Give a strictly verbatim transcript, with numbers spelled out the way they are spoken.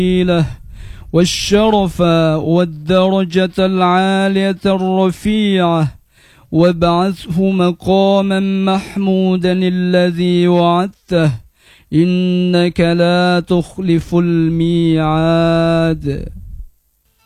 له والشرف والدرجة العالية الرفيعة، وابعثه مقاما محمودا الذي وعدته إنك لا تخلف الميعاد.